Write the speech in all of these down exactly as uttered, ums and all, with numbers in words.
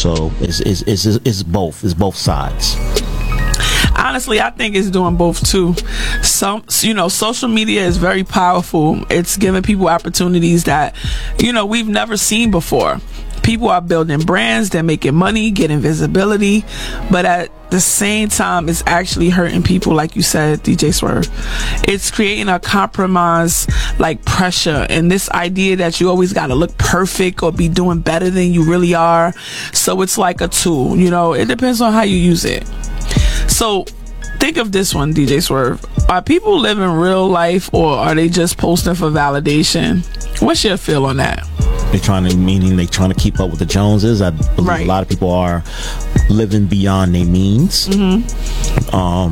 So it's it's it's, it's both. It's both sides. Honestly, I think it's doing both too. Some, you know, social media is very powerful. It's giving people opportunities that, you know, we've never seen before. People are building brands, they're making money, getting visibility, but at the same time, it's actually hurting people, like you said, D J Swerve. It's creating a compromise, like pressure, and this idea that you always got to look perfect or be doing better than you really are. So it's like a tool, you know, it depends on how you use it. So think of this one, D J Swerve. Are people living real life or are they just posting for validation? What's your feel on that? They're trying to, meaning they trying to keep up with the Joneses. I believe right. a lot of people are living beyond their means, mm-hmm.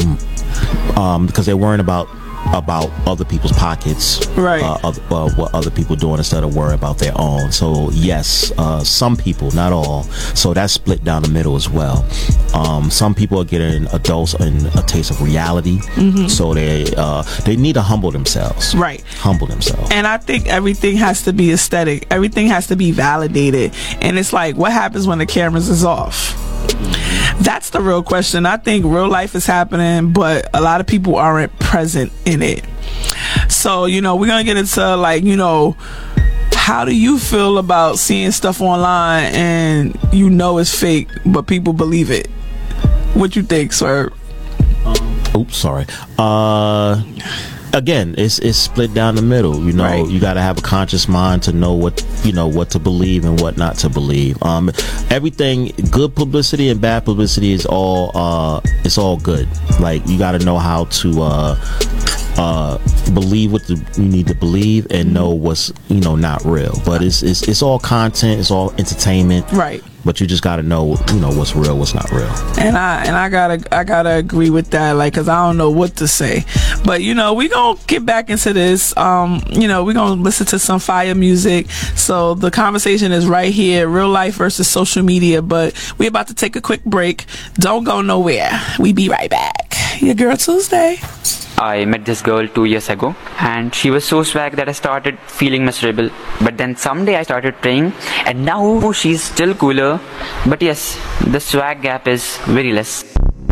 um, um, because they're worrying about about other people's pockets, right? Uh, other, uh, what other people doing instead of worrying about their own. So yes, uh, some people, not all. So that's split down the middle as well. Um, some people are getting a dose and a taste of reality, mm-hmm. so they uh, they need to humble themselves, right? Humble themselves. And I think everything has to be aesthetic. Everything has to be validated. And it's like, what happens when the cameras is off? That's the real question. I think real life is happening, but a lot of people aren't present in it. So, you know, we're going to get into, like, you know, how do you feel about seeing stuff online and you know it's fake, but people believe it? What you think, sir? Um, oops, sorry. Uh... Again, it's it's split down the middle. You know, right. You got to have a conscious mind to know what you know what to believe and what not to believe. Um, everything, good publicity and bad publicity is all uh, it's all good. Like you got to know how to uh, uh, believe what the, you need to believe and know what's you know not real. But it's it's it's all content. It's all entertainment. Right. But you just gotta know, you know, what's real, what's not real. And I and I gotta I gotta agree with that, like, cause I don't know what to say. But you know, we gonna get back into this. Um, you know, we gonna listen to some fire music. So the conversation is right here: real life versus social media. But we about to take a quick break. Don't go nowhere. We be right back. Your girl Tuesday. I met this girl two years ago and she was so swag that I started feeling miserable. But then someday I started praying and now she's still cooler. But yes, the swag gap is very less.